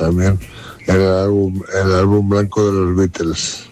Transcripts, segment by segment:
también el álbum blanco de los Beatles.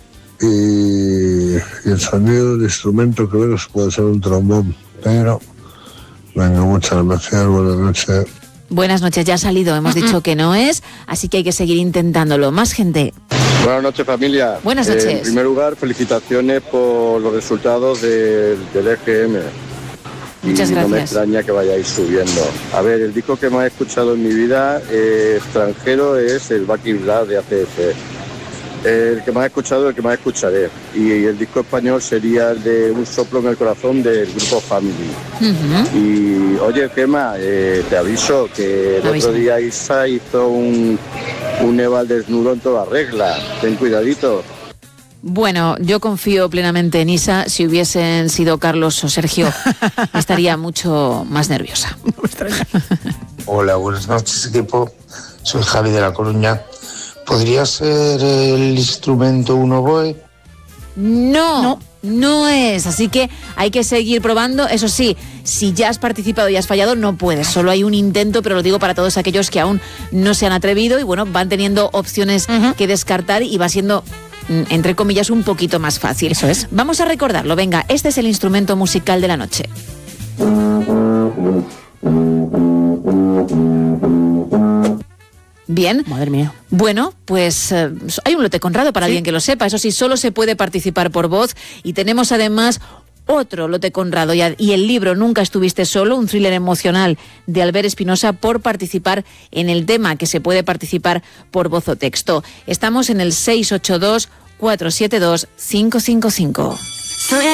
Y el sonido del instrumento creo que puede ser un trombón, pero venga, muchas gracias, buenas noches. Buenas noches, ya ha salido, hemos dicho que no es, así que hay que seguir intentándolo. Más gente. Buenas noches, familia. Buenas noches. En primer lugar, felicitaciones por los resultados del EGM. Muchas gracias. No me extraña que vayáis subiendo. A ver, el disco que más he escuchado en mi vida extranjero es el Back in Black de ACF. El que más he escuchado, el que más escucharé. Y el disco español sería el de Un soplo en el corazón del grupo Family. Uh-huh. Y oye, Gemma, te aviso que el otro día Isa hizo un Eva al desnudo en toda regla. Ten cuidadito. Bueno, yo confío plenamente en Isa. Si hubiesen sido Carlos o Sergio, estaría mucho más nerviosa. No me extraña. Hola, buenas noches, equipo. Soy Javi de La Coruña. ¿Podría ser el instrumento un oboe? No es. Así que hay que seguir probando. Eso sí, si ya has participado y has fallado, no puedes. Solo hay un intento, pero lo digo para todos aquellos que aún no se han atrevido y bueno, van teniendo opciones que descartar y va siendo, entre comillas, un poquito más fácil. Eso es. Vamos a recordarlo. Venga, este es el instrumento musical de la noche. Bien. Madre mía. Bueno, pues hay un lote Conrado para alguien que lo sepa. Eso sí, solo se puede participar por voz y tenemos además otro lote Conrado y el libro Nunca estuviste solo, un thriller emocional de Albert Espinosa por participar en el tema que se puede participar por voz o texto. Estamos en el 682 472 555.